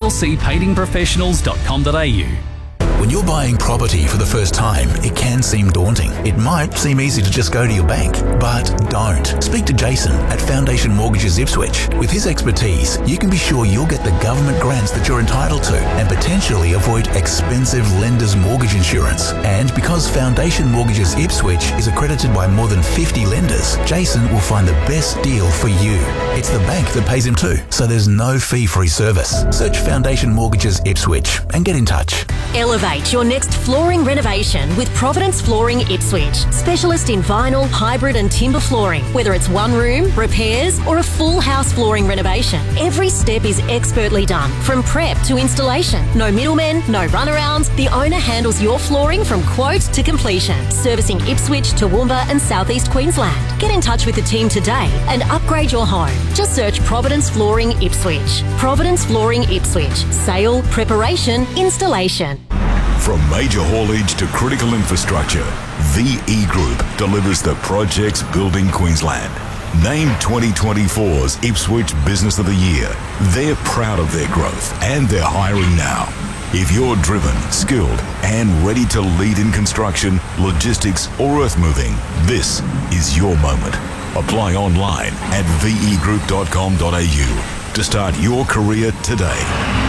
lcpaintingprofessionals.com.au. When you're buying property for the first time, it can seem daunting. It might seem easy to just go to your bank, but don't. Speak to Jason at Foundation Mortgages Ipswich. With his expertise, you can be sure you'll get the government grants that you're entitled to and potentially avoid expensive lender's mortgage insurance. And because Foundation Mortgages Ipswich is accredited by more than 50 lenders, Jason will find the best deal for you. It's the bank that pays him too, so there's no fee for his service. Search Foundation Mortgages Ipswich and get in touch. Elevate your next flooring renovation with Providence Flooring Ipswich. Specialist in vinyl, hybrid and timber flooring. Whether it's one room, repairs or a full house flooring renovation, every step is expertly done, from prep to installation. No middlemen, no runarounds. The owner handles your flooring from quote to completion. Servicing Ipswich, Toowoomba and South East Queensland. Get in touch with the team today and upgrade your home. Just search Providence Flooring Ipswich. Providence Flooring Ipswich. Sale, preparation, installation. From major haulage to critical infrastructure, VE Group delivers the projects building Queensland. Named 2024's Ipswich Business of the Year, they're proud of their growth and they're hiring now. If you're driven, skilled and ready to lead in construction, logistics or earth moving, this is your moment. Apply online at vegroup.com.au to start your career today.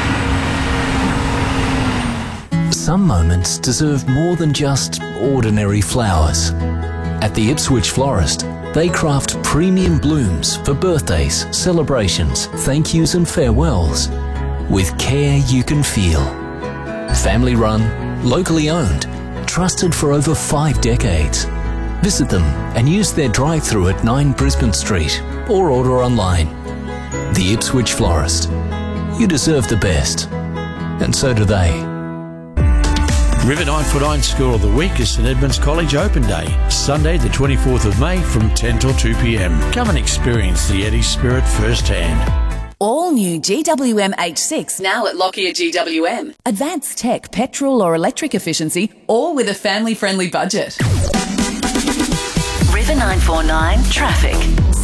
Some moments deserve more than just ordinary flowers. At the Ipswich Florist, they craft premium blooms for birthdays, celebrations, thank yous and farewells with care you can feel. Family run, locally owned, trusted for over 5 decades. Visit them and use their drive-through at 9 Brisbane Street or order online. The Ipswich Florist. You deserve the best, and so do they. River 949 School of the Week is St Edmunds College Open Day, Sunday the 24th of May from 10 till 2 p.m. Come and experience the Eddie spirit firsthand. All new GWM H6 now at Lockyer GWM. Advanced tech, petrol or electric efficiency, all with a family-friendly budget. River 949 Traffic.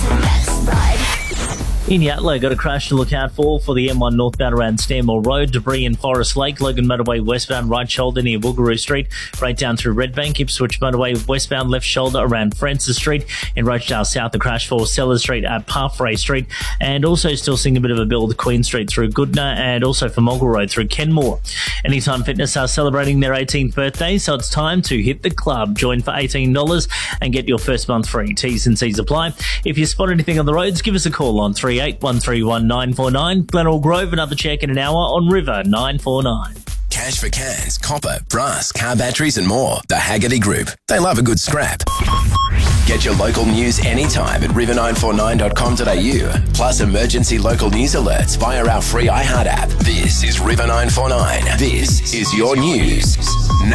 In Yatala, got a crash to look out for the M1 northbound around Stanmore Road, debris in Forest Lake, Logan Motorway westbound right shoulder near Woogaroo Street, right down through Redbank, Ipswich Motorway westbound left shoulder around Francis Street, in Rochdale South, the crash for Sellers Street at Pathway Street, and also still seeing a bit of a build Queen Street through Goodna, and also for Moggle Road through Kenmore. Anytime Fitness are celebrating their 18th birthday, so it's time to hit the club. Join for $18 and get your first month free. T's and C's apply. If you spot anything on the roads, give us a call on 38131949. Glenelg Grove, another check in an hour on River 949. Cash for cans, copper, brass, car batteries and more. The Haggerty Group. They love a good scrap. Get your local news anytime at river949.com.au. Plus emergency local news alerts via our free iHeart app. This is River 949. This is your news.